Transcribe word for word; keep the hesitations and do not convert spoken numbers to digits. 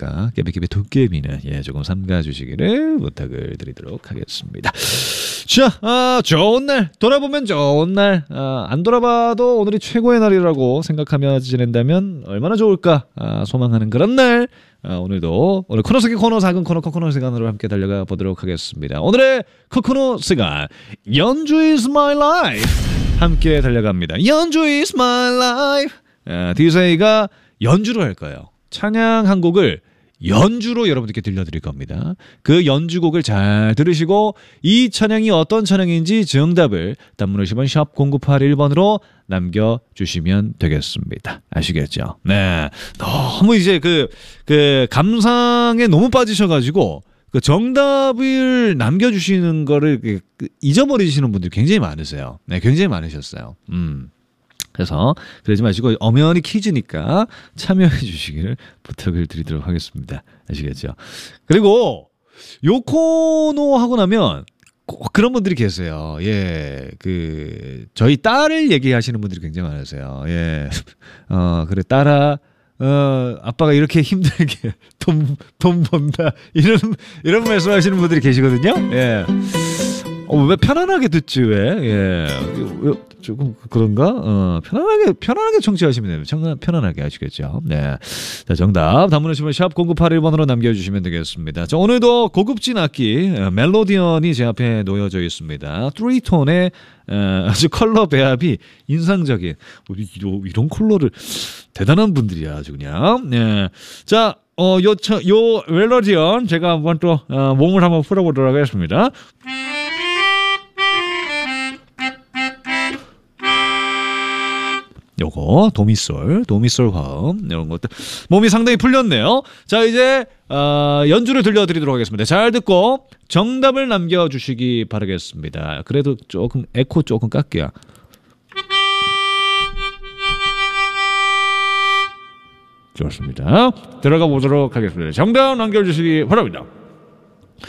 테니까 깨비깨비 도깨비는 예 조금 삼가주시기를 부탁을 드리도록 하겠습니다. 자, 아, 좋은 날 돌아보면 좋은 날, 아, 안 돌아봐도 오늘이 최고의 날이라고 생각하며 지낸다면 얼마나 좋을까 아, 소망하는 그런 날. 아, 오늘도 오늘 코너 속의 코너 작은 코너 코코넛 시간으로 함께 달려가 보도록 하겠습니다. 오늘의 코코넛 시간 연주 is my life 함께 달려갑니다. 연주 is my life. 아, 디제이가 연주로 할 거예요. 찬양 한 곡을 연주로 여러분들께 들려드릴 겁니다. 그 연주곡을 잘 들으시고 이 찬양이 어떤 찬양인지 정답을 단문 오십 원 샵 공구팔일 번으로 남겨주시면 되겠습니다. 아시겠죠? 네. 너무 이제 그, 그 감상에 너무 빠지셔가지고 그 정답을 남겨주시는 거를 그 잊어버리시는 분들이 굉장히 많으세요. 네, 굉장히 많으셨어요. 음. 그래서 그러지 마시고 엄연히 퀴즈니까 참여해 주시기를 부탁을 드리도록 하겠습니다. 아시겠죠? 그리고 요 코너 하고 나면 꼭 그런 분들이 계세요. 예, 그 저희 딸을 얘기하시는 분들이 굉장히 많으세요. 예, 어 그래 딸아, 어 아빠가 이렇게 힘들게 돈 돈 번다 이런 이런 말씀하시는 분들이 계시거든요. 예. 어, 왜 편안하게 듣지 왜? 예, 조금 그런가? 어, 편안하게 편안하게 청취하시면 됩니다. 정, 편안하게 하시겠죠. 네, 자 정답 단문 오십 원 샵 공구팔일 번으로 남겨주시면 되겠습니다. 자 오늘도 고급진 악기 멜로디언이 제 앞에 놓여져 있습니다. 쓰리톤의 어, 아주 컬러 배합이 인상적인 이런, 이런 컬러를 대단한 분들이야 아주 그냥. 네, 자. 어, 요, 저, 요, 멜로디언, 제가 한번 또, 어, 몸을 한번 풀어보도록 하겠습니다. 요거, 도미솔, 도미솔 화음, 이런 것들. 몸이 상당히 풀렸네요. 자, 이제, 어, 연주를 들려드리도록 하겠습니다. 잘 듣고, 정답을 남겨주시기 바라겠습니다. 그래도 조금, 에코 조금 깎게요. 좋습니다. 들어가 보도록 하겠습니다. 정답 남겨주시기 바랍니다.